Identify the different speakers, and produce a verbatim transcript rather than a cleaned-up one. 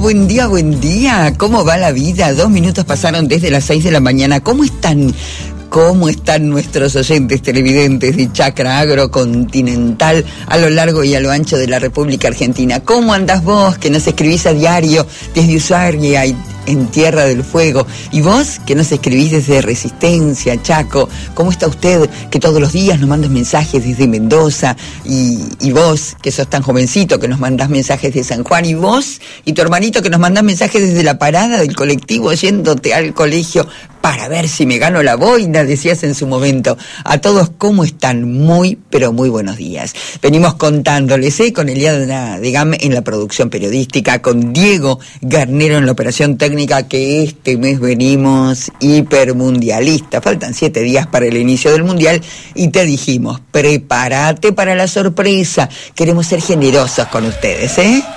Speaker 1: buen día, buen día. ¿Cómo va la vida? Dos minutos pasaron desde las seis de la mañana. ¿Cómo están? ¿Cómo están nuestros oyentes televidentes de Chacra Agrocontinental a lo largo y a lo ancho de la República Argentina? ¿Cómo andás vos, que nos escribís a diario desde Ushuaia y en Tierra del Fuego? Y vos, que nos escribís desde Resistencia, Chaco, ¿cómo está usted, que todos los días nos mandas mensajes desde Mendoza? Y, y vos, que sos tan jovencito, que nos mandás mensajes de San Juan. Y vos, y tu hermanito, que nos mandás mensajes desde la parada del colectivo, yéndote al colegio para ver si me gano la boina, decías en su momento. A todos, ¿cómo están? Muy, pero muy buenos días. Venimos contándoles, ¿eh? Con Eliana Degam en la producción periodística, con Diego Garnero en la operación técnica, que este mes venimos hipermundialistas. Faltan siete días para el inicio del mundial y te dijimos, prepárate para la sorpresa. Queremos ser generosos con ustedes, ¿eh?